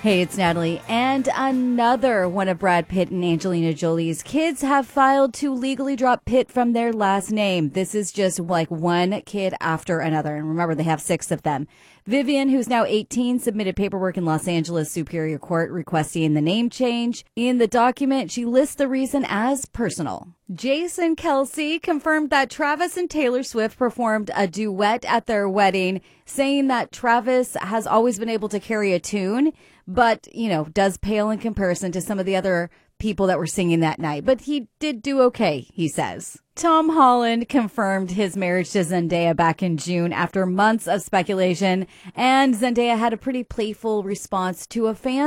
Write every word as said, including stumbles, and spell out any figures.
Hey, it's Natalie. And another one of Brad Pitt and Angelina Jolie's kids have filed to legally drop Pitt from their last name. This is just like one kid after another. And remember, they have six of them. Vivian, who's now eighteen, submitted paperwork in Los Angeles Superior Court requesting the name change. In the document, she lists the reason as personal. Jason Kelce confirmed that Travis and Taylor Swift performed a duet at their wedding, saying that Travis has always been able to carry a tune, but, you know, does pale in comparison to some of the other people that were singing that night. But he did do okay, he says. Tom Holland confirmed his marriage to Zendaya back in June after months of speculation, and Zendaya had a pretty playful response to a fan